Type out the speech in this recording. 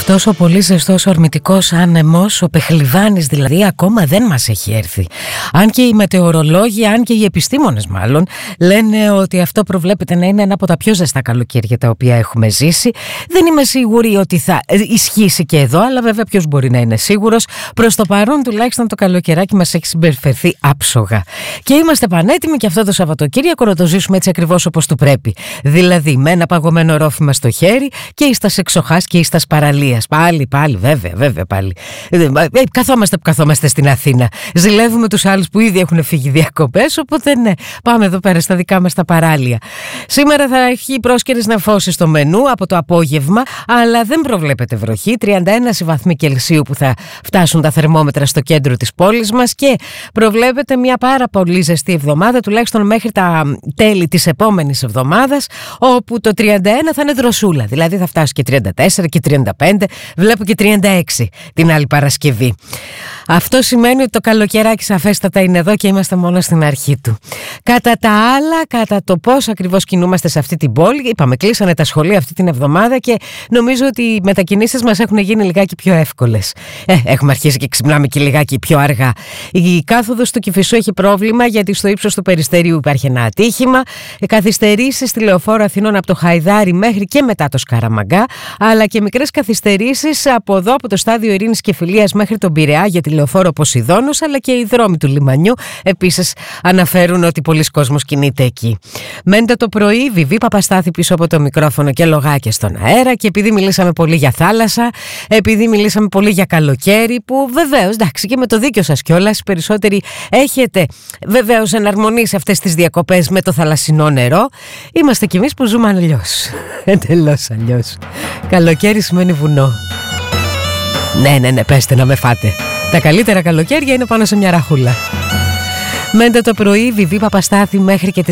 Αυτός ο πολύ ζεστός ορμητικός άνεμος, ο Πεχλιβάνης δηλαδή, ακόμα δεν μας έχει έρθει. Αν και οι μετεωρολόγοι, αν και οι επιστήμονες μάλλον, λένε ότι αυτό προβλέπεται να είναι ένα από τα πιο ζεστά καλοκαίρια τα οποία έχουμε ζήσει. Δεν είμαι σίγουρη ότι θα ισχύσει και εδώ, αλλά βέβαια ποιος μπορεί να είναι σίγουρος. Προς το παρόν τουλάχιστον το καλοκαιράκι μας έχει συμπεριφερθεί άψογα. Και είμαστε πανέτοιμοι και αυτό το Σαββατοκύριακο να το ζήσουμε έτσι ακριβώς όπως του πρέπει. Δηλαδή με ένα παγωμένο ρόφημα στο χέρι και ίστας εξοχάς και ίστας παραλίας. Πάλι, βέβαια πάλι. Καθόμαστε που καθόμαστε στην Αθήνα. Ζηλεύουμε τους άλλους που ήδη έχουν φύγει διακοπές, οπότε ναι, πάμε εδώ πέρα στα δικά μας τα παράλια. Σήμερα θα έχει πρόσκαιρες νεφώσεις στο μενού από το απόγευμα, αλλά δεν προβλέπεται βροχή. 31 βαθμοί Κελσίου που θα φτάσουν τα θερμόμετρα στο κέντρο της πόλης μας και προβλέπεται μια πάρα πολύ ζεστή εβδομάδα, τουλάχιστον μέχρι τα τέλη της επόμενης εβδομάδας, όπου το 31 θα είναι δροσούλα. Δηλαδή θα φτάσει και 34 και 35, βλέπω και 36 την άλλη Παρασκευή. Αυτό σημαίνει ότι το καλοκαιράκι σαφέστατα είναι εδώ και είμαστε μόνο στην αρχή του. Κατά τα άλλα, κατά το πώς ακριβώς κινούμαστε σε αυτή την πόλη, είπαμε, κλείσανε τα σχολεία αυτή την εβδομάδα και νομίζω ότι οι μετακινήσεις μας έχουν γίνει λιγάκι πιο εύκολες. Έχουμε αρχίσει και ξυπνάμε και λιγάκι πιο αργά. Η κάθοδος του Κηφισού έχει πρόβλημα γιατί στο ύψος του Περιστερίου υπάρχει ένα ατύχημα. Καθυστερήσεις στη Λεωφόρο Αθηνών από το Χαϊδάρι μέχρι και μετά το Σκαραμαγκά, αλλά και μικρές καθυστερήσεις από εδώ, από το στάδιο Ειρήνης και Φιλίας μέχρι τον Πειραιά για τη Λεωφόρο Ποσειδώνος, αλλά και οι δρόμοι του λιμανιού επίσης αναφέρουν ότι πολλοί κόσμος κινείται εκεί. Μέντε το πρωί, Βιβί Παπαστάθη πίσω από το μικρόφωνο και λογάκια στον αέρα, και επειδή μιλήσαμε πολύ για θάλασσα, επειδή μιλήσαμε πολύ για καλοκαίρι, που βεβαίως εντάξει και με το δίκιο σας κιόλας, περισσότεροι έχετε βεβαίως εναρμονίσει αυτές τις διακοπές με το θαλασσινό νερό, είμαστε κι εμείς που ζούμε αλλιώς. Εντελώς αλλιώς. Καλοκαίρι σημαίνει βουνό. Ναι, πέστε να με φάτε. Τα καλύτερα καλοκαίρια είναι πάνω σε μια ραχούλα. Μέντε το πρωί, Βιβί Παπαστάθη μέχρι και τις